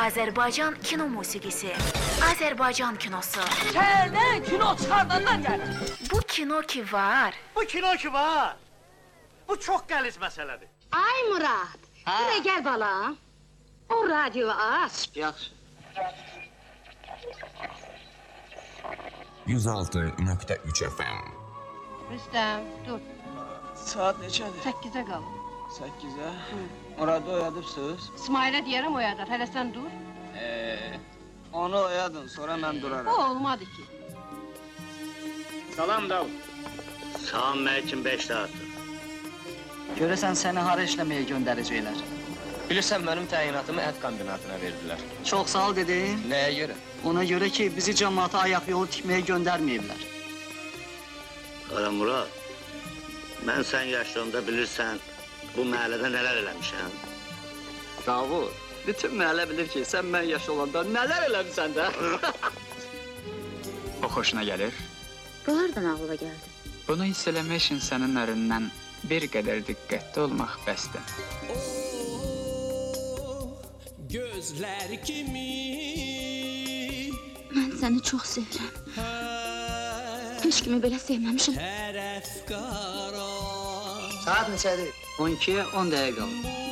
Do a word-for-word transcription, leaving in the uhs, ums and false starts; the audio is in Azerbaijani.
Azərbaycan kino musiqisi, Azərbaycan kinosu. Şəhərdən kino çıxardanlar gəlir. Bu kino ki var. Bu kino ki var. Bu çox qəliz məsələdir. Ay Murad, buraya gəl balam. O radyoyu aç. Yaxşı. yüz altı nöqtə üç F M. Rüstəm, dur. Saat neçədir? Səkkizə qal. Səkkizə? Muradı oyadıbsınız? İsmailə deyərəm oyadar, hələ sən dur. Eee, onu oyadın, sonra mən O duraram. olmadı ki. Salam Davud. Salam Məlkin beş saatdır. Görəsən səni hara işləməyə göndərəcəklər? Bilirsən, mənim təyinatımı ət kombinatına verdilər. Çox sağ ol dedin. Nəyə görə? Ona görə ki, bizi cəmaata ayaq yolu tikməyə göndərməyiblər. Qara Murad, mən sən yaşlarında bilirsən, bu məhəllədə nələr eləmişəm? Davud, bütün məhəllə bilir ki, sən mən yaş olanda nələr eləmişsən də? O xoşuna gəlir. Bu hardan ağlıma gəldi? Bunu hiss eləmək üçün sənin ərindən bir qədər diqqətli olmaq bəsdir. Gözlər kimi Mən səni çox sevirəm. Heç kimi belə sevməmişəm. tərəf qara Saat neçədir? on ikiyə on dəqiqə qalır.